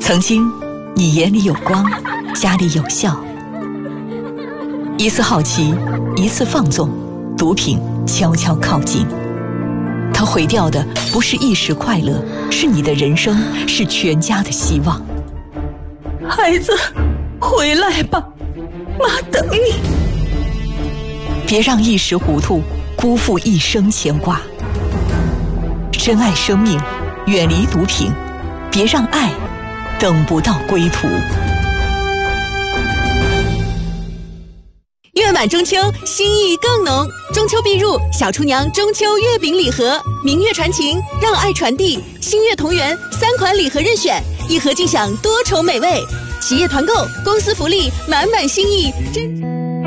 曾经，你眼里有光，家里有笑。一次好奇，一次放纵，毒品悄悄靠近。它毁掉的不是一时快乐，是你的人生，是全家的希望。 孩子，回来吧，妈等你。 别让一时糊涂辜负一生牵挂。珍爱生命，远离毒品，别让爱等不到归途。 月满中秋，心意更浓。中秋必入，小厨娘中秋月饼礼盒，明月传情，让爱传递，星月同源，3款礼盒任选，一盒尽享多重美味。企业团购，公司福利，满满心意。